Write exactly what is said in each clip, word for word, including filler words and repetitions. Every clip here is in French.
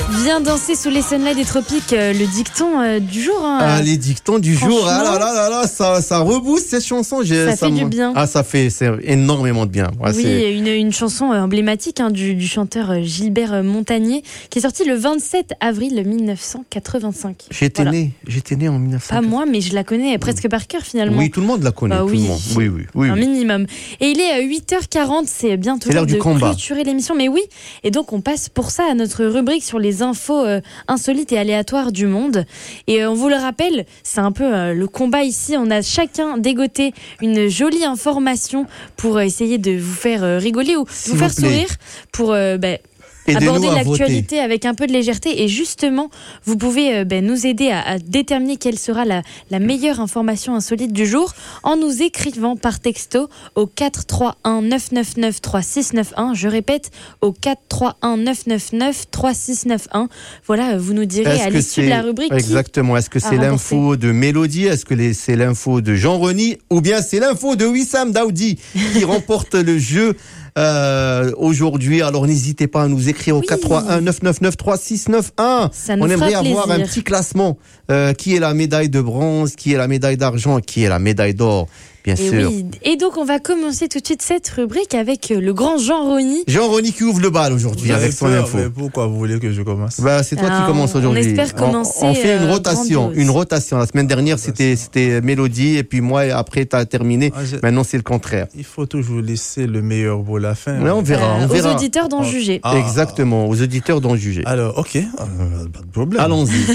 Viens danser sous les sunlights des tropiques, euh, le dicton euh, du jour. Hein, ah, les dictons du jour, ah là là là là, ça, ça rebooste cette chanson. J'ai, ça, ça fait me... du bien. Ah, ça fait c'est énormément de bien. Ouais, oui, c'est... Une, une chanson emblématique hein, du, du chanteur Gilbert Montagnier, qui est sortie le vingt-sept avril mille neuf cent quatre-vingt-cinq. J'étais voilà. né, j'étais né en mille neuf cent quatre-vingt-cinq. Pas moi, mais je la connais presque par cœur finalement. Oui, tout le monde la connaît. Bah, tout oui. le monde. Oui, oui, oui, Un oui. minimum. Et il est à huit heures quarante, c'est bientôt c'est l'heure de du combat. clôturer l'émission. Mais oui, et donc on passe pour ça à notre rubrique sur les infos euh, insolites et aléatoires du monde. Et euh, on vous le rappelle, c'est un peu euh, le combat ici. On a chacun dégoté une jolie information pour euh, essayer de vous faire euh, rigoler ou S'il vous faire vous plaît. sourire, pour euh, bah, Aidez-nous aborder à l'actualité voter. avec un peu de légèreté. Et justement, vous pouvez euh, ben, nous aider à, à déterminer quelle sera la, la meilleure information insolite du jour en nous écrivant par texto au quatre trois un neuf neuf neuf trois six neuf un. Je répète, au quatre trois un neuf neuf neuf trois six neuf un. Voilà, vous nous direz Est-ce à que l'issue c'est... de la rubrique Exactement. Est-ce que a c'est remporté l'info de Mélodie? Est-ce que les... c'est l'info de Jean-Rony? Ou bien c'est l'info de Wissam Daoudi qui remporte le jeu Euh, aujourd'hui? Alors n'hésitez pas à nous écrire au Oui. quatre trois un neuf neuf neuf trois six neuf un. Ça nous On aimerait fera avoir plaisir. un petit classement. Euh, qui est la médaille de bronze, qui est la médaille d'argent, qui est la médaille d'or, bien Et, sûr. oui. Et donc on va commencer tout de suite cette rubrique avec le grand Jean-Rony. Jean-Rony qui ouvre le bal aujourd'hui Vous avez avec son peur, info. mais pourquoi vous voulez que je commence? Bah, c'est toi Ah, qui commence on aujourd'hui. espère commencer, On, on fait une euh, rotation, grandiose. une rotation. La semaine dernière, c'était c'était Mélodie et puis moi après t'as terminé. Ah, j'ai- Maintenant c'est le contraire. Il faut toujours laisser le meilleur pour la fin. Mais on verra, Euh, on verra. Aux auditeurs d'en Oh. juger. Ah. Exactement, aux auditeurs d'en juger. Alors, ok, euh, pas de problème. Allons-y.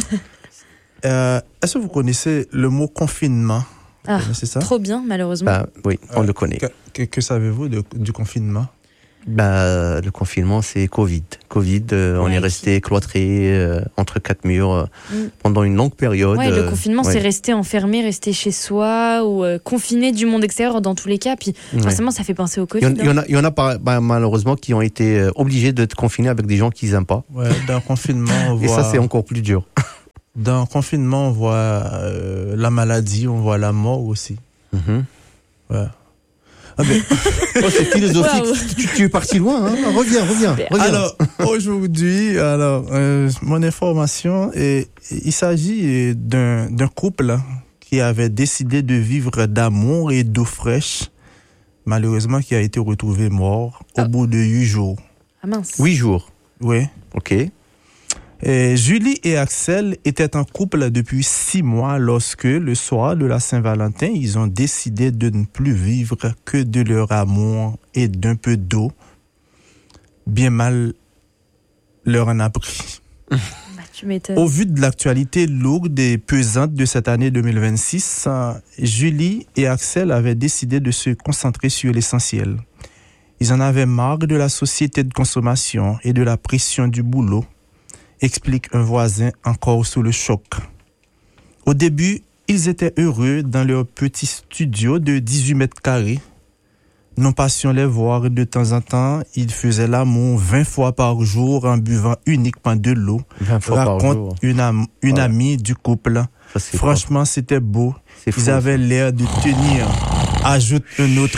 Euh, est-ce que vous connaissez le mot confinement? Vous Ah, connaissez ça? trop bien, malheureusement. Bah, oui, on Euh, le connaît. Que, que- que savez-vous de- du confinement? Bah, le confinement, c'est Covid. Covid, euh, on Ouais, est resté cloîtré euh, entre quatre murs euh, Mm. pendant une longue période. Ouais, le euh, confinement, ouais. c'est rester enfermé, rester chez soi ou euh, confiné du monde extérieur dans tous les cas. Puis Ouais. forcément, ça fait penser au Il Covid. y en, il y en hein. a, il y en a pas, bah, malheureusement qui ont été euh, obligés d'être confinés avec des gens qu'ils n'aiment pas. Ouais, dans le confinement, on Et voit, ça, c'est encore plus dur. dans le confinement, on voit euh, la maladie, on voit la mort aussi. Mhm. Ouais. Ah ben, Oh, c'est philosophique. Waouh. tu, tu es parti loin, hein. Reviens, reviens, reviens. alors, aujourd'hui, alors, euh, mon information, est, il s'agit d'un, d'un couple qui avait décidé de vivre d'amour et d'eau fraîche, malheureusement qui a été retrouvé mort au Ah. bout de huit jours. Ah mince. Huit jours. Oui. Ok. Et Julie et Axel étaient en couple depuis six mois lorsque, le soir de la Saint-Valentin, ils ont décidé de ne plus vivre que de leur amour et d'un peu d'eau. Bien mal leur en a pris. Bah, tu m'étonnes. Au vu de l'actualité lourde et pesante de cette année deux mille vingt-six, euh, Julie et Axel avaient décidé de se concentrer sur l'essentiel. Ils en avaient marre de la société de consommation et de la pression du boulot, explique un voisin encore sous le choc. Au début, ils étaient heureux dans leur petit studio de dix-huit mètres carrés. Nous passions les voir de temps en temps. Ils faisaient l'amour vingt fois par jour en buvant uniquement de l'eau. vingt fois par Raconte jour. une, am- une Ouais. amie du couple. Ça, c'est Franchement, c'était beau. faux. C'est Ils faux. avaient l'air de tenir, ajoute un autre.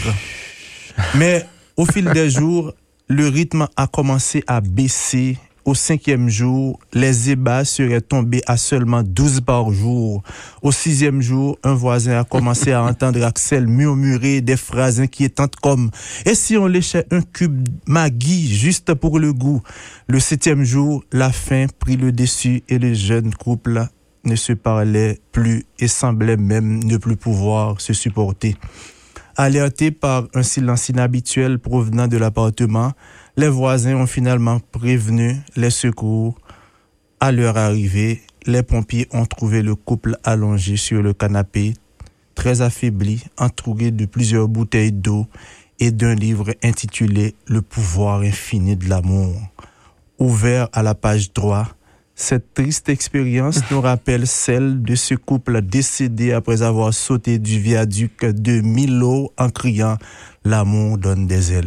Mais au fil des jours, le rythme a commencé à baisser. Au cinquième jour, les ébats seraient tombés à seulement douze par jour. Au sixième jour, un voisin a commencé à entendre Axel murmurer des phrases inquiétantes comme « Et si on léchait un cube Maggi juste pour le goût ?» Le septième jour, la faim prit le dessus et le jeune couple ne se parlait plus et semblait même ne plus pouvoir se supporter. Alertés par un silence inhabituel provenant de l'appartement, les voisins ont finalement prévenu les secours. À leur arrivée, les pompiers ont trouvé le couple allongé sur le canapé, très affaibli, entouré de plusieurs bouteilles d'eau et d'un livre intitulé « Le pouvoir infini de l'amour ». Ouvert à la page droite, cette triste expérience nous rappelle celle de ce couple décédé après avoir sauté du viaduc de Milo en criant « L'amour donne des ailes ».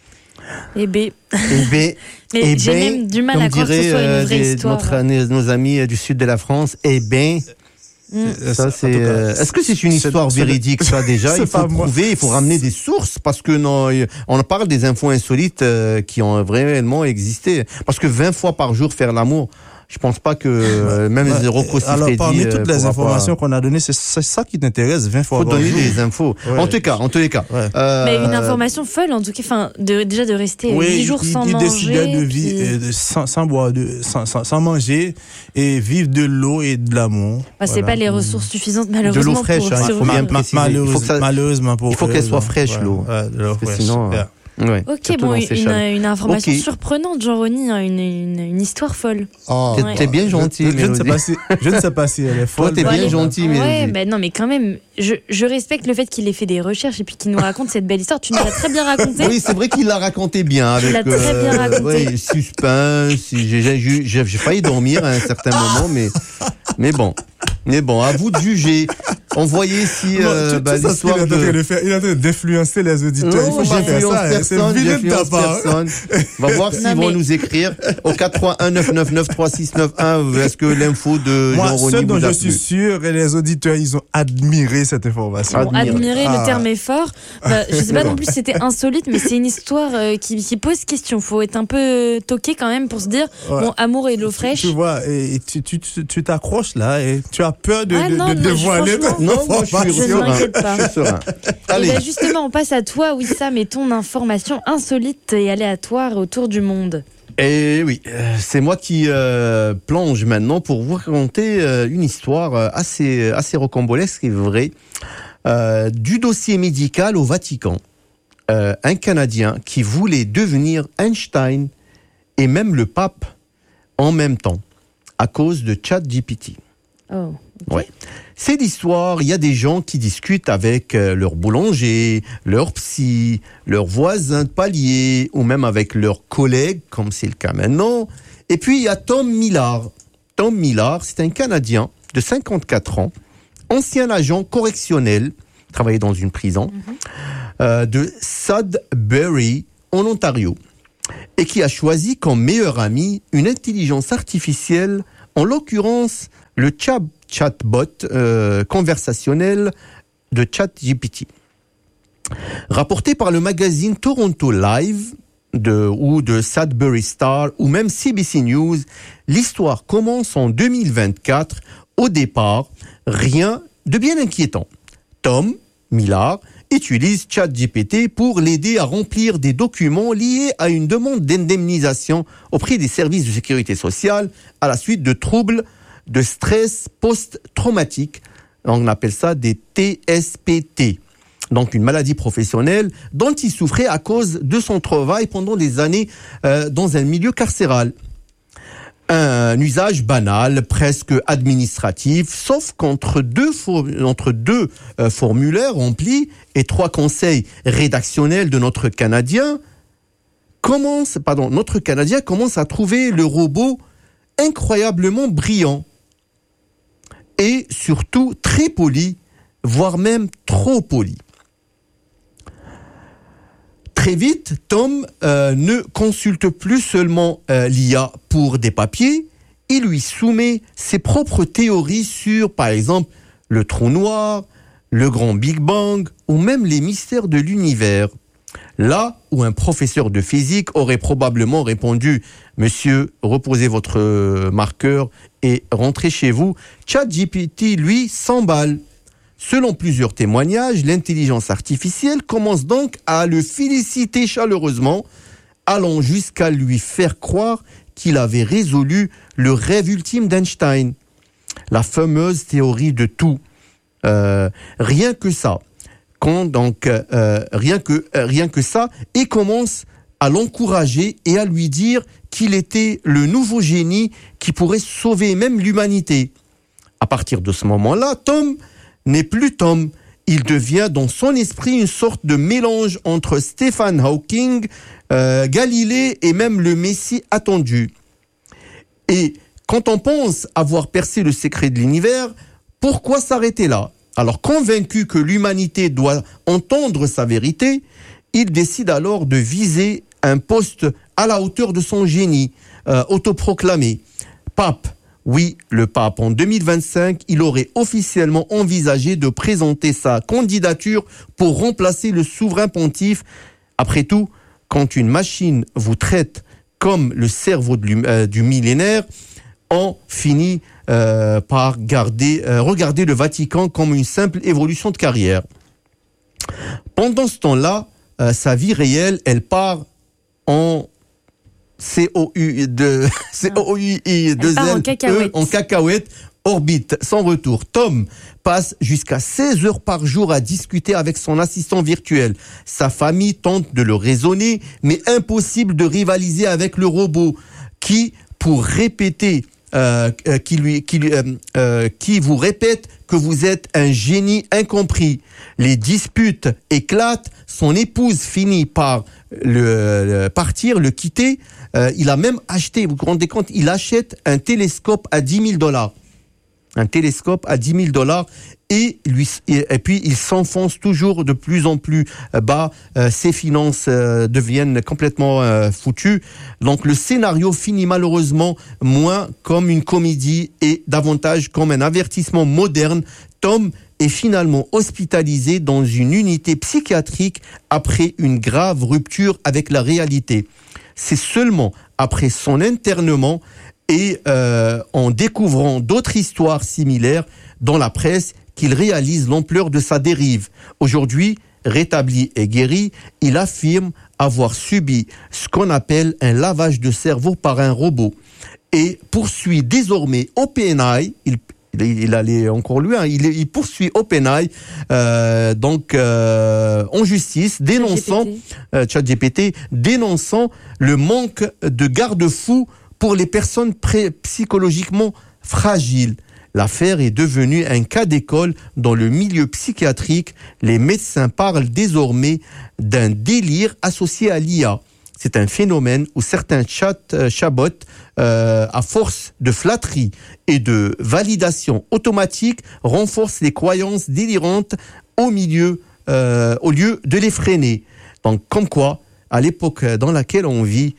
Eh ben, Eh ben, mais eh j'ai ben, même du mal comme à croire que ce dirait, soit une euh, vraie des- histoire. notre- nos, nos amis euh, du sud de la France, eh ben, C'est- Ça, en c'est, tout cas, euh, est-ce que c'est une c'est- histoire c'est- véridique, ça, déjà? c'est Il faut pas moi. prouver, il faut ramener des sources, parce que non, y- on parle des infos insolites euh, qui ont vraiment existé. Parce que vingt fois par jour faire l'amour, je pense pas que euh, même Ouais. les Rocco Alors, Siffredi, parmi euh, toutes les pourra informations pas- qu'on a données, c'est c'est ça qui t'intéresse, vingt fois faut par donner jour. des infos. Ouais. En tout cas, en tous les cas. Ouais. euh, Mais une information folle, en tout cas, enfin, de, déjà de rester Oui, huit jours il, sans il manger. décidait de vivre puis- euh, de- sans, sans boire, de, sans, sans, sans manger et vivre de l'eau et de l'amour. Bah, c'est Voilà. pas les ressources suffisantes, malheureusement. De l'eau fraîche, pour hein, il faut survivre. bien Ma- préciser. malheureuse- Il faut que ça- malheureusement pour il faut eux, qu'elle soit donc, fraîche, ouais, l'eau. ouais, de l'eau Parce que fraîche, sinon, super. Ouais, Ok, surtout bon, dans ces une, chaleurs. une information Ok. surprenante, Jean-Rony, hein, une, une, une histoire folle. Oh, T'es- Ouais. T'es bien gentil, Je, je ne sais Mélodie. pas si, je ne sais pas si elle est Toi, folle. t'es mais- bien allez. gentil, Ouais, Mélodie. bah non, mais quand même, je, je respecte le fait qu'il ait fait des recherches et puis qu'il nous raconte cette belle histoire. Tu nous l'as très bien raconté. Oui, c'est vrai qu'il l'a raconté bien. Avec, Il l'a très bien raconté. ouais, suspense. J'ai, j'ai, j'ai, j'ai failli dormir à un certain moment, mais, mais bon. Mais bon, à vous de juger. Envoyez si Bon, euh, tu- bah, tu sais ce qu'il est l'histoire en train de... de faire. Il est en train d'influencer les auditeurs. Il Non, faut pas faire j'influence ça. hein. C'est personne, vilain de ta j'influence part. personne. On va voir s'ils Non, vont mais- nous écrire au quatre trois un neuf neuf neuf trois six neuf un. Est-ce que l'info de Moi, Jean-Rony ce dont vous a je suis plu? sûr, et les auditeurs, ils ont admiré cette information. Ah, Bon, Admirer. admirer, Ah. le terme est fort. Bah, je sais pas non plus si c'était insolite, mais c'est une histoire euh, qui, qui pose question. Faut être un peu euh, toqué quand même pour se dire, Ouais. bon, amour et de l'eau fraîche. Tu vois, et tu, tu, tu, tu t'accroches là et tu as peur de, Ah, de, non, de non, dévoiler franchement, ta Non, moi, je suis Je ne serein. m'inquiète pas. Je suis serein. Et Allez. bah justement, on passe à toi, Wissam, et ton information insolite et aléatoire autour du monde. Et oui, euh, c'est moi qui euh, plonge maintenant pour vous raconter euh, une histoire euh, assez assez rocambolesque et vraie euh, du dossier médical au Vatican. Euh, un Canadien qui voulait devenir Einstein et même le pape en même temps à cause de ChatGPT. Oh. Ouais. C'est l'histoire, il y a des gens qui discutent avec euh, leur boulanger, leur psy, leurs voisins de palier, ou même avec leurs collègues, comme c'est le cas maintenant. Et puis il y a Tom Millard. Tom Millard, c'est un Canadien de cinquante-quatre ans, ancien agent correctionnel, travaillait dans une prison, euh, de Sudbury, en Ontario, et qui a choisi comme meilleur ami une intelligence artificielle, en l'occurrence le chat, chatbot euh, conversationnel de ChatGPT. Rapporté par le magazine Toronto Live de, ou de Sudbury Star ou même C B C News, l'histoire commence en deux mille vingt-quatre. Au départ, rien de bien inquiétant. Tom Millard utilise ChatGPT pour l'aider à remplir des documents liés à une demande d'indemnisation auprès des services de sécurité sociale à la suite de troubles de stress post-traumatique. On appelle ça des T S P T. Donc une maladie professionnelle dont il souffrait à cause de son travail pendant des années euh, dans un milieu carcéral. Un usage banal, presque administratif, sauf qu'entre deux, for- entre deux euh, formulaires remplis et trois conseils rédactionnels de notre Canadien, commence, pardon, notre Canadien commence à trouver le robot incroyablement brillant et surtout très poli, voire même trop poli. Très vite, Tom euh, ne consulte plus seulement euh, l'I A pour des papiers, il lui soumet ses propres théories sur, par exemple, le trou noir, le grand Big Bang ou même les mystères de l'univers. Là où un professeur de physique aurait probablement répondu « Monsieur, reposez votre euh, marqueur et rentrez chez vous », ChatGPT, lui, s'emballe. Selon plusieurs témoignages, l'intelligence artificielle commence donc à le féliciter chaleureusement, allant jusqu'à lui faire croire qu'il avait résolu le rêve ultime d'Einstein, la fameuse théorie de tout. Euh, rien que ça. Quand donc euh, rien que euh, rien que ça, et commence à l'encourager et à lui dire qu'il était le nouveau génie qui pourrait sauver même l'humanité. À partir de ce moment-là, Tom n'est plus Tom. Il devient dans son esprit une sorte de mélange entre Stephen Hawking, euh, Galilée et même le Messie attendu. Et quand on pense avoir percé le secret de l'univers, pourquoi s'arrêter là ? Alors, convaincu que l'humanité doit entendre sa vérité, il décide alors de viser un poste à la hauteur de son génie, euh, autoproclamé, pape Oui, le pape, en deux mille vingt-cinq, il aurait officiellement envisagé de présenter sa candidature pour remplacer le souverain pontife. Après tout, quand une machine vous traite comme le cerveau de, euh, du millénaire, on finit euh, par garder, euh, regarder le Vatican comme une simple évolution de carrière. Pendant ce temps-là, euh, sa vie réelle, elle part en C O U de C O U I deux L en cacahuète. en cacahuète, orbite sans retour. Tom passe jusqu'à seize heures par jour à discuter avec son assistant virtuel. Sa famille tente de le raisonner, mais impossible de rivaliser avec le robot qui, pour répéter, euh, euh, qui lui, qui, lui, euh, euh, qui vous répète que vous êtes un génie incompris. Les disputes éclatent. Son épouse finit par le, le partir, le quitter. Euh, il a même acheté, vous vous rendez compte, il achète un télescope à dix mille dollars. Un télescope à dix mille dollars et lui et, et puis il s'enfonce toujours de plus en plus bas. Euh, ses finances euh, deviennent complètement euh, foutues. Donc le scénario finit malheureusement moins comme une comédie et davantage comme un avertissement moderne. Tom est finalement hospitalisé dans une unité psychiatrique après une grave rupture avec la réalité. C'est seulement après son internement et euh, en découvrant d'autres histoires similaires dans la presse qu'il réalise l'ampleur de sa dérive. Aujourd'hui, rétabli et guéri, il affirme avoir subi ce qu'on appelle un lavage de cerveau par un robot et poursuit désormais OpenAI, il Il, il allait encore loin. Il, il poursuit OpenAI euh, donc euh, en justice, dénonçant euh, ChatGPT, dénonçant le manque de garde-fous pour les personnes pré- psychologiquement fragiles. L'affaire est devenue un cas d'école dans le milieu psychiatrique. Les médecins parlent désormais d'un délire associé à l'I A. C'est un phénomène où certains chat, euh, chatbots, euh, à force de flatterie et de validation automatique, renforcent les croyances délirantes au, milieu, euh, au lieu de les freiner. Donc, comme quoi, à l'époque dans laquelle on vit,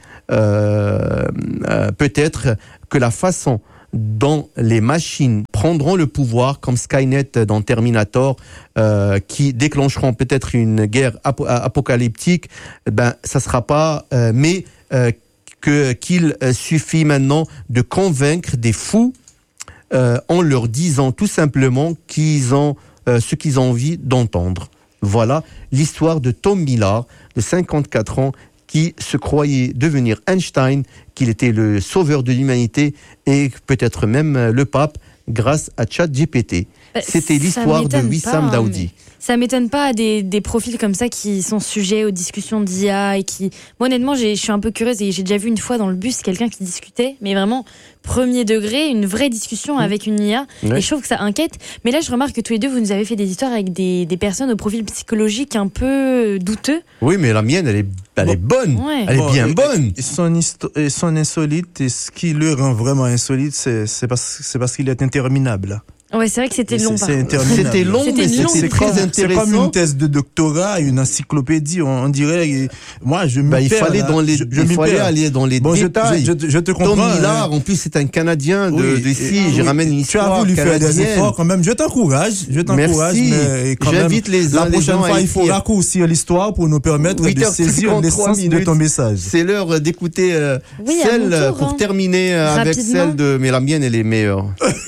euh, euh, peut-être que la façon dont les machines prendront le pouvoir, comme Skynet dans Terminator, euh, qui déclencheront peut-être une guerre ap- apocalyptique, ben ça sera pas, euh, mais euh, que qu'il suffit maintenant de convaincre des fous euh, en leur disant tout simplement qu'ils ont euh, ce qu'ils ont envie d'entendre. Voilà l'histoire de Tom Millard, de cinquante-quatre ans, qui se croyait devenir Einstein, qu'il était le sauveur de l'humanité et peut-être même le pape grâce à ChatGPT. Bah, C'était l'histoire de Wissam pas, Daoudi. Mais ça m'étonne pas des, des profils comme ça qui sont sujets aux discussions d'I A et qui... Moi, honnêtement, j'ai, je suis un peu curieuse et j'ai déjà vu une fois dans le bus quelqu'un qui discutait, mais vraiment premier degré, une vraie discussion mmh. avec une I A. Ouais. Et je trouve que ça inquiète. Mais là, je remarque que tous les deux, vous nous avez fait des histoires avec des, des personnes au profil psychologique un peu douteux. Oui, mais la mienne, elle est, elle bon. est bonne. Ouais. Elle bon, est bien et, bonne. Et son, histo- et son insolite, et ce qui le rend vraiment insolite, c'est, c'est, parce, c'est parce qu'il est interminable. Ouais, c'est vrai que c'était long. C'est, c'est c'était long, c'était mais long. c'était très intéressant. C'est comme une thèse de doctorat, une encyclopédie. On, on dirait. Moi, je me bah, il perds, fallait là. dans les, je, je il fallait aller dans les bon, détails. Je, je, je te comprends. Tom Millard, hein. En plus, c'est un Canadien de, oui, d'ici. Et, je oui, ramène une histoire. Tu as voulu canadienne. faire des efforts quand même. Je t'encourage. Je t'encourage. Merci. Mais quand J'invite même, les la prochaine les fois, il faut raccourcir l'histoire pour nous permettre de saisir l'essence de ton message. C'est l'heure d'écouter celle pour terminer avec celle de. Mais la mienne, elle est meilleure.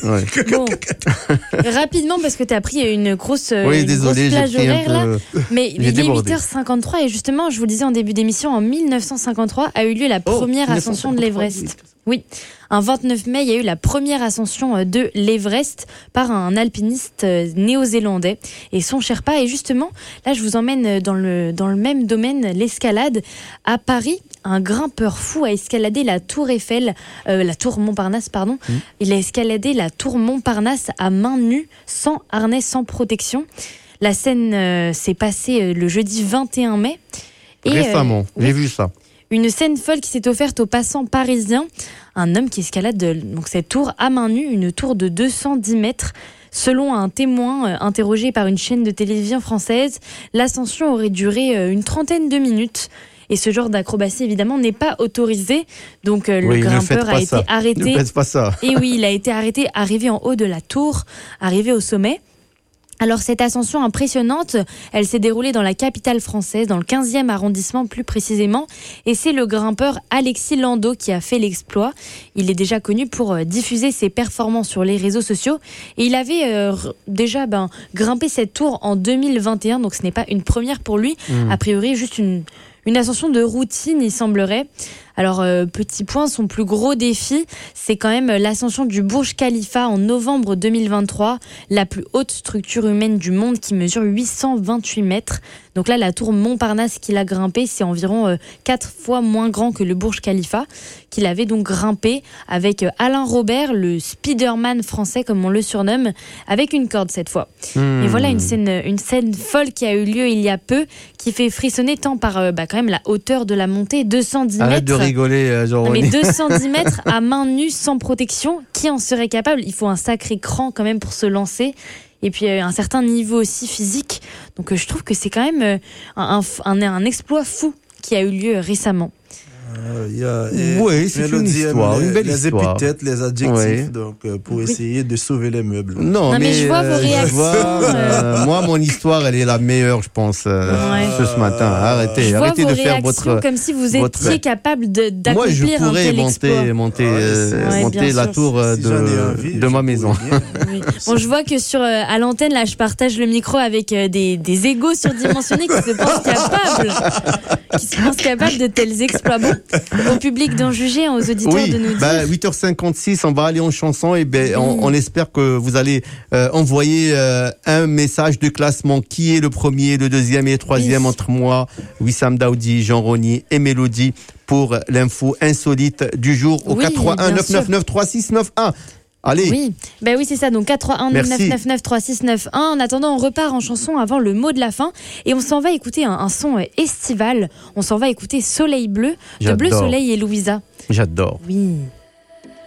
Rapidement, parce que tu as pris une grosse, oui, une désolé, grosse plage horaire là. Mais il est débordé. huit heures cinquante-trois et justement, je vous le disais en début d'émission, en dix-neuf cent cinquante-trois a eu lieu la première oh, ascension de l'Everest. Oui, un vingt-neuf mai, il y a eu la première ascension de l'Everest par un alpiniste néo-zélandais et son Sherpa. Et justement, là, je vous emmène dans le, dans le même domaine, l'escalade. À Paris, un grimpeur fou a escaladé la tour Eiffel, euh, la tour Montparnasse, pardon. Mmh. Il a escaladé la tour Montparnasse à main nue, sans harnais, sans protection. La scène euh, s'est passée le jeudi vingt et un mai. Et, Récemment, euh, j'ai oui. vu ça. Une scène folle qui s'est offerte aux passants parisiens. Un homme qui escalade de, donc cette tour à main nue, une tour de deux cent dix mètres. Selon un témoin euh, interrogé par une chaîne de télévision française, l'ascension aurait duré euh, une trentaine de minutes. Et ce genre d'acrobatie, évidemment, n'est pas autorisé. Donc, euh, le Oui, ne faites grimpeur pas a été ça. arrêté. Ne faites pas ça. Et oui, il a été arrêté, arrivé en haut de la tour, arrivé au sommet. Alors cette ascension impressionnante, elle s'est déroulée dans la capitale française, dans le quinzième arrondissement plus précisément, et c'est le grimpeur Alexis Landau qui a fait l'exploit. Il est déjà connu pour euh, diffuser ses performances sur les réseaux sociaux, et il avait euh, déjà ben, grimpé cette tour en deux mille vingt et un, donc ce n'est pas une première pour lui, mmh. a priori juste une, une ascension de routine il semblerait. Alors, euh, petit point, son plus gros défi, c'est quand même l'ascension du Burj Khalifa en novembre deux mille vingt-trois, la plus haute structure humaine du monde qui mesure huit cent vingt-huit mètres. Donc là, la tour Montparnasse qu'il a grimpée, c'est environ euh, quatre fois moins grand que le Burj Khalifa, qu'il avait donc grimpé avec Alain Robert, le Spiderman français, comme on le surnomme, avec une corde cette fois. Mmh. Et voilà une scène, une scène folle qui a eu lieu il y a peu, qui fait frissonner tant par euh, bah, quand même la hauteur de la montée, deux cent dix Arrête mètres. de rigoler, euh, non, mais deux cent dix mètres à main nue sans protection, qui en serait capable? Il faut un sacré cran quand même pour se lancer. Et puis euh, un certain niveau aussi physique. Donc euh, je trouve que c'est quand même euh, un, un, un exploit fou qui a eu lieu récemment. Euh, y a, et, oui, c'est une histoire, les, une belle les histoire. épithètes, les adjectifs, oui. donc euh, pour oui. essayer de sauver les meubles. Non, non mais, mais je vois vos réactions. Je vois, euh, moi, mon histoire, elle est la meilleure, je pense, euh, ouais. ce, ce matin. Arrêtez, je arrêtez vois de vos faire votre. Comme si vous étiez votre... capable de, d'accomplir moi, je pourrais un tel monter, exploit. monter, ouais, euh, ouais, monter la sûr. tour si de, envie, de ma maison. Oui. Bon, je vois que sur euh, à l'antenne, là, je partage le micro avec euh, des, des égos surdimensionnés qui se pensent capables, qui se pensent capables de tels exploits. Bon, au public d'en juger, aux auditeurs oui, de nous dire. Bah, huit heures cinquante-six, on va aller en chanson et ben, oui. on, on espère que vous allez euh, envoyer euh, un message de classement. Qui est le premier, le deuxième et le troisième oui. entre moi, Wissam Daoudi, Jean Rony et Mélodie pour l'info insolite du jour au oui, quatre trois un neuf neuf neuf trois six neuf un. Allez. Oui, ben oui, c'est ça. Donc quatre trois un neuf neuf neuf trois six neuf un. En attendant, on repart en chanson avant le mot de la fin et on s'en va écouter un, un son estival. On s'en va écouter Soleil bleu de J'adore. Bleu Soleil et Louisa. J'adore. Oui.